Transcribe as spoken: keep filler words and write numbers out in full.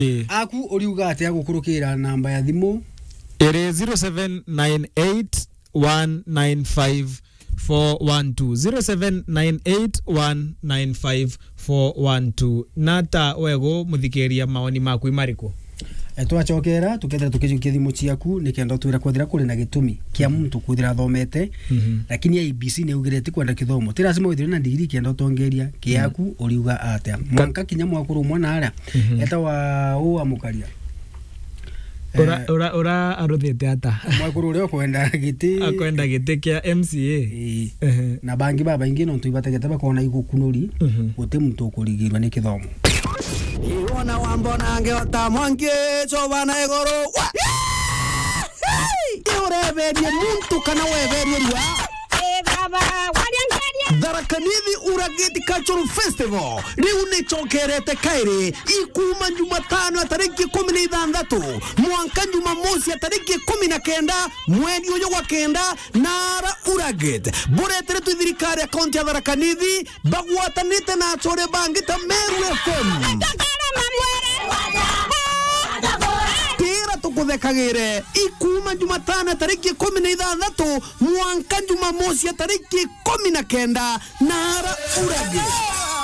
aku uriuga ati agukurukira namba ya thimu ere zero seven nine eight one nine five four one two zero seven nine eight one nine five four one two nata wego muthikeria maoni maku imariko twachokera tukethera tukijukia thimu ciaku nikenda twira kwathira kuri na gitumi kia muntu kuthira thomete lakini A B C ne ugireti kwenda kithomo tira sima withire na degree kenda tongeria kiaku uriuga atia mwanka kinya mwakuru mwana ara eta wa u amukaria ora ora ora aruthete ata mwakuru uri kwenda giti akwenda giti kia M C A na bangi baba ingi no tuibategete bakona igukunuri uti muntu kurigirwa ni kithomo Iwana wambona angeota mwangi chobana egoro Iureberie muntu kana weberie rua Eh baba waliangalia Tharaka Nithi Urageti Cultural Festival riu ni chokerete kairi ikuma Jumatano tariki kumi na ithathatũ mwanka Jumamosi tariki kumi na kenda mweri uyu wa kenda nara Urageti buretere tu thirikari akaunti ya Tharaka Nithi bagwatanite na achore bangi ta Meru F M tukuthekagire ikuma Jumatano tariki kumi na ithathatũ mwanka Jumamosi tariki kumi na kenda nara Urageti